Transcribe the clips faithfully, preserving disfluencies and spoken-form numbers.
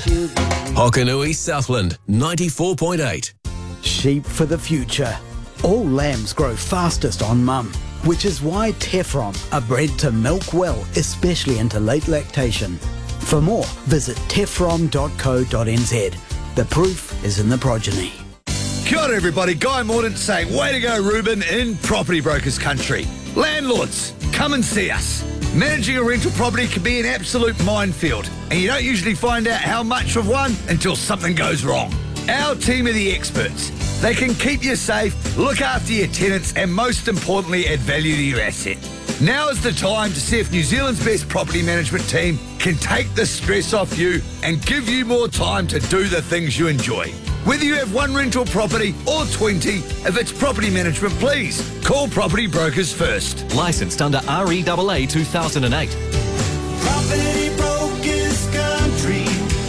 Hokanui Southland, ninety-four point eight. Sheep for the future. All lambs grow fastest on mum, which is why Tefrom are bred to milk well, especially into late lactation. For more, visit tefrom dot co dot n z. The proof is in the progeny. Kia ora everybody, Guy Mordaunt saying, way to go Ruben in Property Brokers Country. Landlords, come and see us. Managing a rental property can be an absolute minefield, and you don't usually find out how much of one until something goes wrong. Our team are the experts. They can keep you safe, look after your tenants, and most importantly, add value to your asset. Now is the time to see if New Zealand's best property management team can take the stress off you and give you more time to do the things you enjoy. Whether you have one rental property or twenty, if it's property management, please call Property Brokers first. Licensed under R E A A two thousand eight. Property Brokers Country.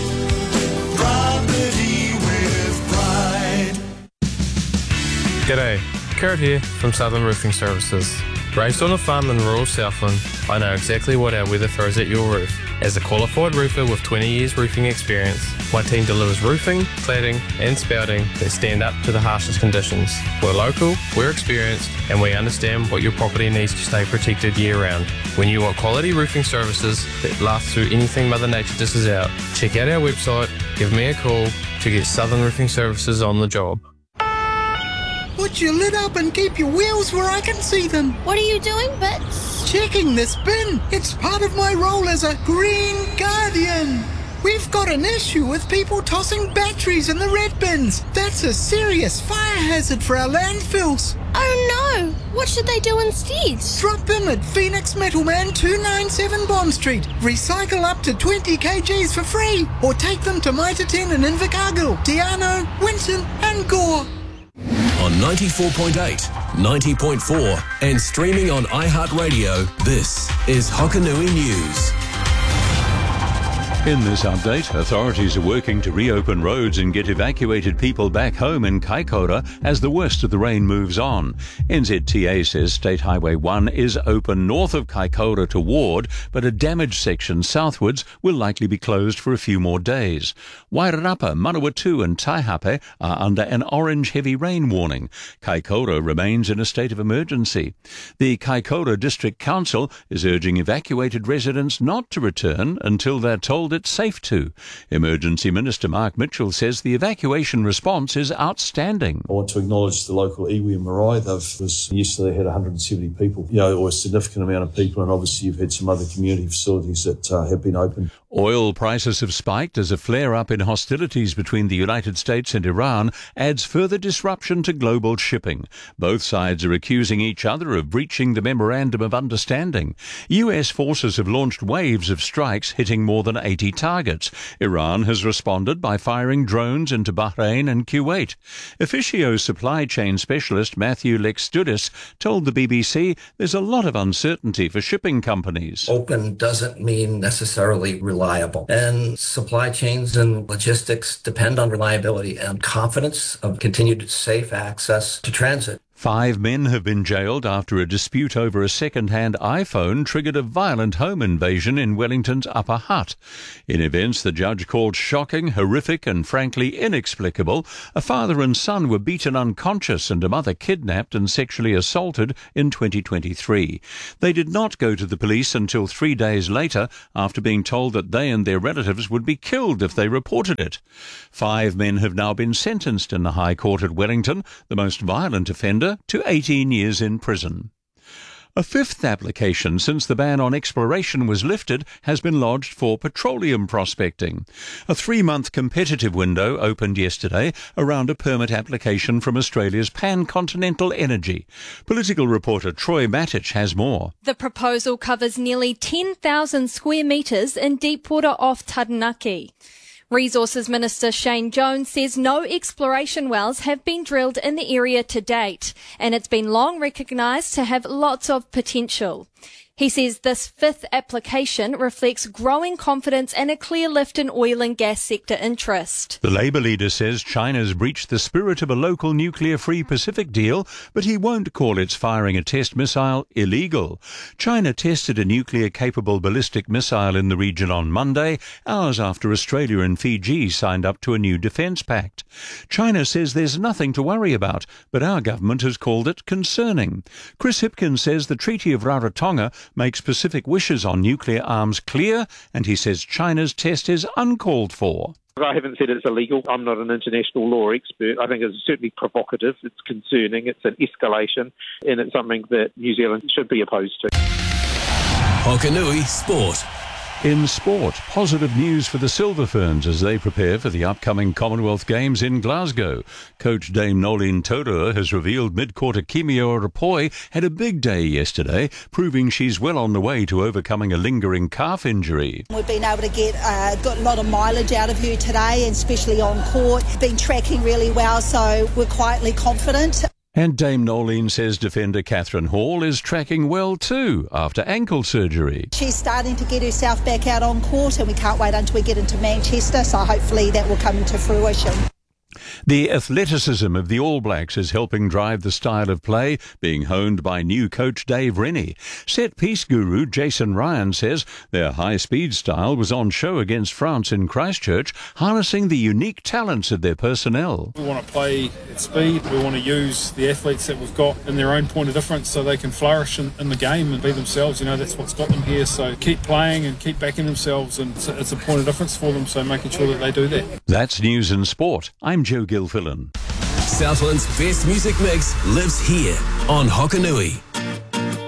Property with pride. G'day, Kurt here from Southern Roofing Services. Raised on a farm in rural Southland, I know exactly what our weather throws at your roof. As a qualified roofer with twenty years roofing experience, my team delivers roofing, cladding and spouting that stand up to the harshest conditions. We're local, we're experienced, and we understand what your property needs to stay protected year round. When you want quality roofing services that last through anything Mother Nature dishes out, check out our website, give me a call to get Southern Roofing Services on the job. Put your lid up and keep your wheels where I can see them. What are you doing, Bits? Checking this bin. It's part of my role as a Green Guardian. We've got an issue with people tossing batteries in the red bins. That's a serious fire hazard for our landfills. Oh no! What should they do instead? Drop them at Phoenix Metalman two ninety-seven Bond Street. Recycle up to twenty kilograms for free. Or take them to Mitre ten in Invercargill, Diano, Winton and Gore. On ninety-four point eight, ninety point four and streaming on iHeartRadio, this is Hokanui News. In this update, authorities are working to reopen roads and get evacuated people back home in Kaikoura as the worst of the rain moves on. N Z T A says State Highway one is open north of Kaikoura to Ward, but a damaged section southwards will likely be closed for a few more days. Wairarapa, Manawatu and Taihape are under an orange heavy rain warning. Kaikoura remains in a state of emergency. The Kaikoura District Council is urging evacuated residents not to return until they're told it's safe to. Emergency Minister Mark Mitchell says the evacuation response is outstanding. I want to acknowledge the local iwi and marae. They've was, yesterday they had one hundred seventy people, you know, or a significant amount of people, and obviously you've had some other community facilities that uh, have been open. Oil prices have spiked as a flare-up in hostilities between the United States and Iran adds further disruption to global shipping. Both sides are accusing each other of breaching the Memorandum of Understanding. U S forces have launched waves of strikes hitting more than eighty targets. Iran has responded by firing drones into Bahrain and Kuwait. Officio supply chain specialist Matthew Lextudis told the B B C there's a lot of uncertainty for shipping companies. Open doesn't mean necessarily reliable. And supply chains and logistics depend on reliability and confidence of continued safe access to transit. Five men have been jailed after a dispute over a second-hand iPhone triggered a violent home invasion in Wellington's Upper Hutt. In events the judge called shocking, horrific and frankly inexplicable, a father and son were beaten unconscious and a mother kidnapped and sexually assaulted in twenty twenty-three. They did not go to the police until three days later after being told that they and their relatives would be killed if they reported it. Five men have now been sentenced in the High Court at Wellington, the most violent offender to eighteen years in prison. A fifth application since the ban on exploration was lifted has been lodged for petroleum prospecting. A three-month competitive window opened yesterday around a permit application from Australia's Pan-Continental Energy. Political reporter Troy Matich has more. The proposal covers nearly ten thousand square metres in deep water off Taranaki. Resources Minister Shane Jones says no exploration wells have been drilled in the area to date, and it's been long recognised to have lots of potential. He says this fifth application reflects growing confidence and a clear lift in oil and gas sector interest. The Labour leader says China's breached the spirit of a local nuclear-free Pacific deal, but he won't call its firing a test missile illegal. China tested a nuclear-capable ballistic missile in the region on Monday, hours after Australia and Fiji signed up to a new defence pact. China says there's nothing to worry about, but our government has called it concerning. Chris Hipkins says the Treaty of Rarotonga makes Pacific wishes on nuclear arms clear, and he says China's test is uncalled for. I haven't said it's illegal. I'm not an international law expert. I think it's certainly provocative, it's concerning, it's an escalation, and it's something that New Zealand should be opposed to. Hokanui Sport. In sport, positive news for the Silver Ferns as they prepare for the upcoming Commonwealth Games in Glasgow. Coach Dame Nolene Taurua has revealed mid-quarter Kimio Rapoi had a big day yesterday, proving she's well on the way to overcoming a lingering calf injury. We've been able to get a good lot of mileage out of her today, and especially on court. Been tracking really well, so we're quietly confident. And Dame Nolene says defender Catherine Hall is tracking well too after ankle surgery. She's starting to get herself back out on court, and we can't wait until we get into Manchester, so hopefully that will come to fruition. The athleticism of the All Blacks is helping drive the style of play being honed by new coach Dave Rennie. Set-piece guru Jason Ryan says their high-speed style was on show against France in Christchurch, harnessing the unique talents of their personnel. We want to play at speed. We want to use the athletes that we've got in their own point of difference so they can flourish in, in the game and be themselves. You know, that's what's got them here. So keep playing and keep backing themselves, and it's a, it's a point of difference for them, so making sure that they do that. That's News and Sport. I'm Joe Gilfillan. Southland's best music mix lives here on Hokanui.